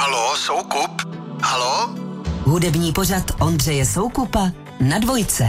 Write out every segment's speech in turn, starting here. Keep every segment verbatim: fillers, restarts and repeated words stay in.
Halo, Soukup? Halo? Hudební pořad Ondřeje Soukupa na Dvojce.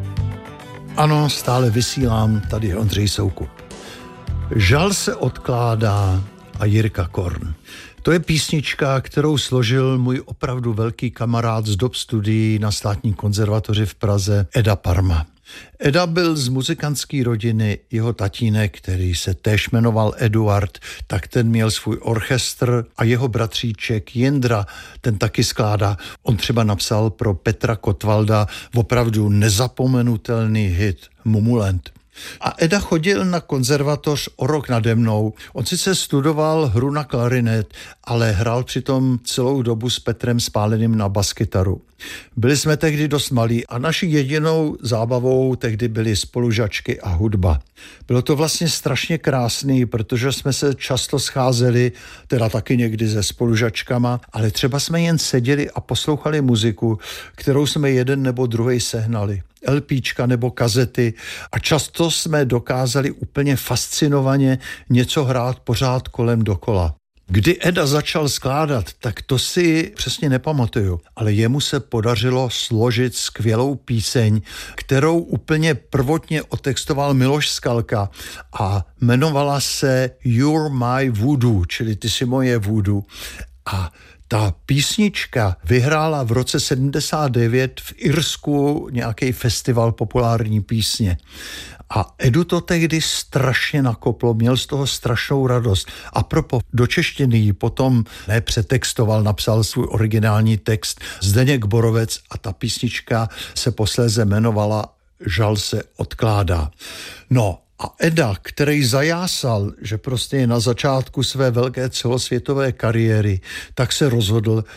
Ano, stále vysílám, tady je Ondřej Soukup. Žal se odkládá a Jirka Korn. To je písnička, kterou složil můj opravdu velký kamarád z dob studií na Státní konzervatoři v Praze, Eda Parma. Eda byl z muzikantské rodiny, jeho tatínek, který se též jmenoval Eduard, tak ten měl svůj orchestr a jeho bratříček Jindra, ten taky skládá. On třeba napsal pro Petra Kotwalda opravdu nezapomenutelný hit Mumulent. A Eda chodil na konzervatoř o rok nade mnou. On sice studoval hru na klarinet, ale hrál přitom celou dobu s Petrem Spáleným na baskytaru. Byli jsme tehdy dost malí a naší jedinou zábavou tehdy byly spolužačky a hudba. Bylo to vlastně strašně krásný, protože jsme se často scházeli, teda taky někdy se spolužačkama, ale třeba jsme jen seděli a poslouchali muziku, kterou jsme jeden nebo druhý sehnali. LPčka nebo kazety a často jsme dokázali úplně fascinovaně něco hrát pořád kolem dokola. Kdy Eda začal skládat, tak to si přesně nepamatuju, ale jemu se podařilo složit skvělou píseň, kterou úplně prvotně otextoval Miloš Skalka a jmenovala se You're My Voodoo, čili ty jsi moje voodoo. A ta písnička vyhrála v roce sedmdesát devět v Irsku nějaký festival populární písně. A Edu to tehdy strašně nakoplo, měl z toho strašnou radost. A propo, do češtiny ji potom nepřetextoval, napsal svůj originální text Zdeněk Borovec a ta písnička se posléze jmenovala Žal se odkládá. No, a Eda, který zajásal, že prostě je na začátku své velké celosvětové kariéry, tak se rozhodl,